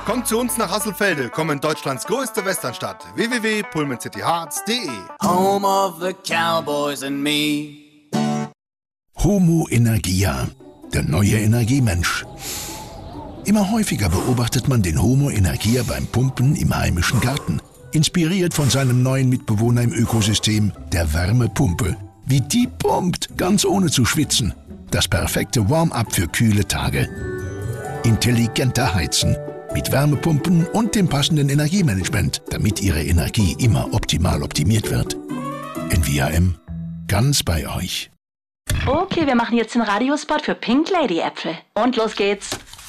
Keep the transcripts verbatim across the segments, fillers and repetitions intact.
Kommt zu uns nach Hasselfelde, komm in Deutschlands größte Westernstadt. w w w punkt pullman city hearts punkt d e. Home of the Cowboys and me. Homo Energia, der neue Energiemensch. Immer häufiger beobachtet man den Homo Energia beim Pumpen im heimischen Garten. Inspiriert von seinem neuen Mitbewohner im Ökosystem, der Wärmepumpe. Wie die pumpt, ganz ohne zu schwitzen. Das perfekte Warm-up für kühle Tage. Intelligenter Heizen. Mit Wärmepumpen und dem passenden Energiemanagement, damit Ihre Energie immer optimal optimiert wird. N V A M, ganz bei euch. Okay, wir machen jetzt den Radiospot für Pink Lady Äpfel. Und los geht's.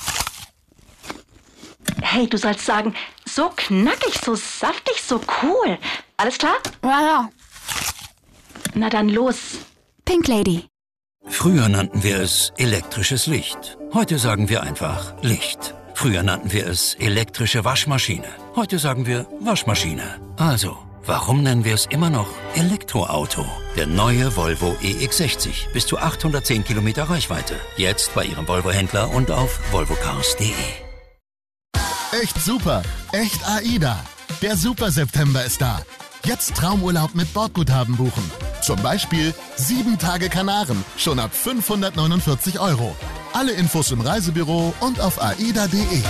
Hey, du sollst sagen, so knackig, so saftig, so cool. Alles klar? Ja, ja. Na dann los. Pink Lady. Früher nannten wir es elektrisches Licht. Heute sagen wir einfach Licht. Früher nannten wir es elektrische Waschmaschine. Heute sagen wir Waschmaschine. Also, warum nennen wir es immer noch Elektroauto? Der neue Volvo E X sechzig. Bis zu achthundertzehn Kilometer Reichweite. Jetzt bei Ihrem Volvo-Händler und auf volvo cars punkt d e. Echt super. Echt AIDA. Der Super September ist da. Jetzt Traumurlaub mit Bordguthaben buchen. Zum Beispiel sieben Tage Kanaren. Schon ab fünfhundertneunundvierzig Euro. Alle Infos im Reisebüro und auf aida punkt d e.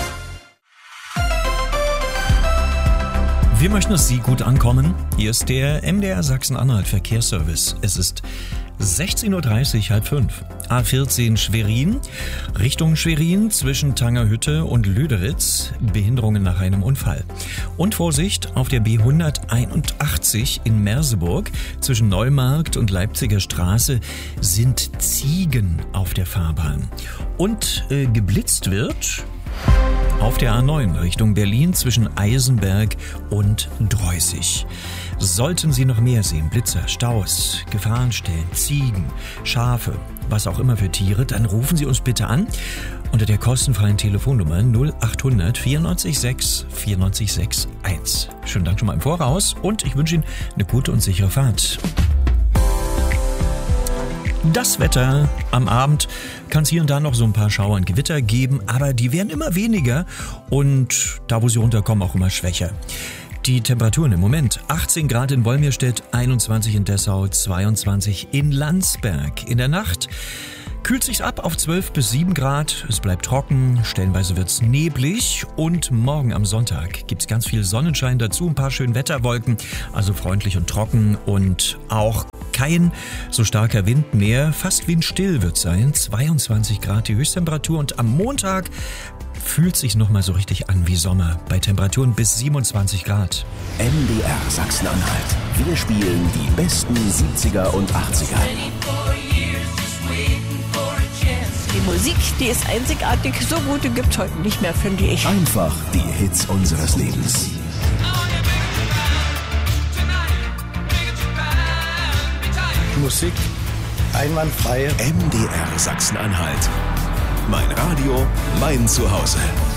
Wir möchten, dass Sie gut ankommen. Hier ist der M D R Sachsen-Anhalt Verkehrsservice. Es ist sechzehn Uhr dreißig, halb fünf. A vierzehn Schwerin, Richtung Schwerin zwischen Tangerhütte und Lüderitz. Behinderungen nach einem Unfall. Und Vorsicht auf der B hunderteinundachtzig in Merseburg zwischen Neumarkt und Leipziger Straße sind Ziegen auf der Fahrbahn. Und äh, geblitzt wird auf der A neun Richtung Berlin zwischen Eisenberg und Dreußig. Sollten Sie noch mehr sehen, Blitzer, Staus, Gefahrenstellen, Ziegen, Schafe, was auch immer für Tiere, dann rufen Sie uns bitte an unter der kostenfreien Telefonnummer null achthundert vierundneunzig sechs vierundneunzig sechs eins. Schönen Dank schon mal im Voraus und ich wünsche Ihnen eine gute und sichere Fahrt. Das Wetter am Abend kann es hier und da noch so ein paar Schauer und Gewitter geben, aber die werden immer weniger und da, wo sie runterkommen, auch immer schwächer. Die Temperaturen im Moment: achtzehn Grad in Wolmirstedt, einundzwanzig in Dessau, zweiundzwanzig in Landsberg. In der Nacht kühlt sich's ab auf zwölf bis sieben Grad. Es bleibt trocken, stellenweise wird's neblig und morgen am Sonntag gibt's ganz viel Sonnenschein dazu, ein paar schöne Wetterwolken, also freundlich und trocken und auch kein so starker Wind mehr. Fast windstill wird's sein, zweiundzwanzig Grad die Höchsttemperatur und am Montag fühlt sich noch mal so richtig an wie Sommer bei Temperaturen bis siebenundzwanzig Grad. M D R Sachsen-Anhalt. Wir spielen die besten siebziger und achtziger. Die Musik, die ist einzigartig. So gute gibt's heute nicht mehr, finde ich. Einfach die Hits unseres Lebens. Musik einwandfrei. M D R Sachsen-Anhalt. Mein Radio, mein Zuhause.